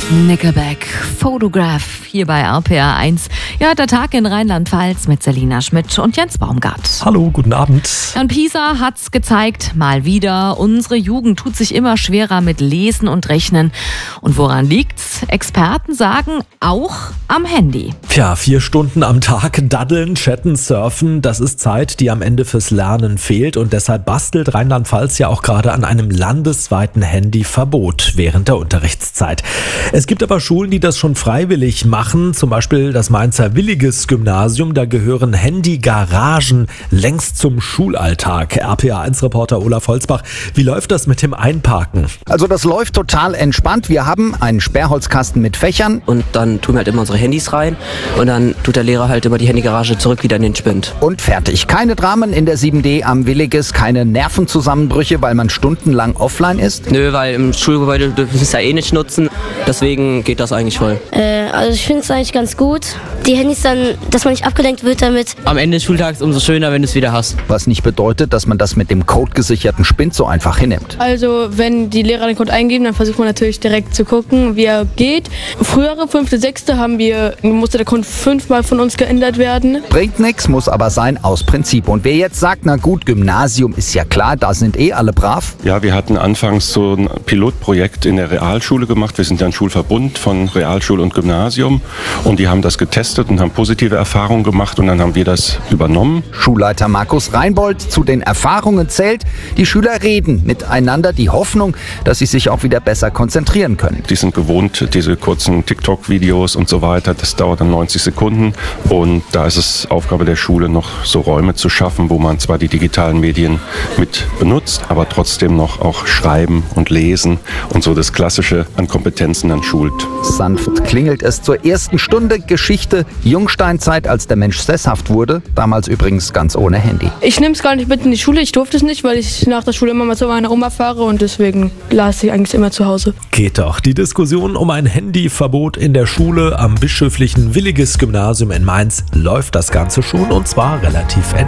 Nickelback, Photograph, hier bei RPR 1. Ja, der Tag in Rheinland-Pfalz mit Selina Schmidt und Jens Baumgart. Hallo, guten Abend. Und Pisa hat's gezeigt, mal wieder. Unsere Jugend tut sich immer schwerer mit Lesen und Rechnen. Und woran liegt's? Experten sagen, auch am Handy. Tja, 4 Stunden am Tag daddeln, chatten, surfen, das ist Zeit, die am Ende fürs Lernen fehlt. Und deshalb bastelt Rheinland-Pfalz ja auch gerade an einem landesweiten Handyverbot während der Unterrichtszeit. Es gibt aber Schulen, die das schon freiwillig machen, zum Beispiel das Mainzer Williges-Gymnasium. Da gehören Handy-Garagen längst zum Schulalltag. RPA1-Reporter Olaf Holzbach, wie läuft das mit dem Einparken? Also das läuft total entspannt. Wir haben einen Sperrholzkasten mit Fächern. Und dann tun wir halt immer unsere Handys rein und dann tut der Lehrer halt immer die Handygarage zurück wieder in den Spind. Und fertig. Keine Dramen in der 7D am Williges, keine Nervenzusammenbrüche, weil man stundenlang offline ist. Nö, weil im Schulgebäude dürfen wir es ja eh nicht nutzen. Deswegen geht das eigentlich voll. Also ich finde es eigentlich ganz gut. Die Handys dann, dass man nicht abgelenkt wird damit. Am Ende des Schultags umso schöner, wenn du es wieder hast. Was nicht bedeutet, dass man das mit dem codegesicherten Spind so einfach hinnimmt. Also wenn die Lehrer den Code eingeben, dann versucht man natürlich direkt zu gucken, wie er geht. Frühere 5., 6. musste der Code 5-mal von uns geändert werden. Bringt nichts, muss aber sein aus Prinzip. Und wer jetzt sagt, na gut, Gymnasium ist ja klar, da sind eh alle brav. Ja, wir hatten anfangs so ein Pilotprojekt in der Realschule gemacht. Wir sind ja ein Schulverbund von Realschule und Gymnasium und die haben das getestet und haben positive Erfahrungen gemacht und dann haben wir das übernommen. Schulleiter Markus Reinbold, zu den Erfahrungen zählt, die Schüler reden miteinander, die Hoffnung, dass sie sich auch wieder besser konzentrieren können. Die sind gewohnt, diese kurzen TikTok-Videos und so weiter, das dauert dann 90 Sekunden und da ist es Aufgabe der Schule, noch so Räume zu schaffen, wo man zwar die digitalen Medien mit benutzt, aber trotzdem noch auch schreiben und lesen und so das Klassische an Kompetenzen dann schult. Sanft klingelt es zur ersten Stunde Geschichte Jungsteinzeit, als der Mensch sesshaft wurde, damals übrigens ganz ohne Handy. Ich nehme es gar nicht mit in die Schule, ich durfte es nicht, weil ich nach der Schule immer mal zu meiner Oma fahre und deswegen las ich eigentlich immer zu Hause. Geht doch. Die Diskussion um ein Handyverbot in der Schule am bischöflichen Williges-Gymnasium in Mainz läuft das Ganze schon und zwar relativ entspannt.